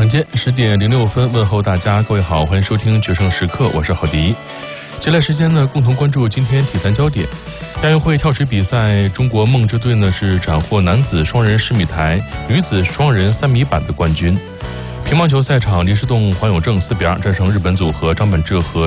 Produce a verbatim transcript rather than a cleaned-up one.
晚间十点零六分，问候大家，各位好，欢迎收听决胜时刻，我是郝迪。接下来时间呢，共同关注今天体坛焦点。亚运会跳水比赛，中国梦之队呢是斩获男子双人十米台、女子双人三米板的冠军。乒乓球赛场，黎世栋、黄永正四比二战胜日本组合张本智和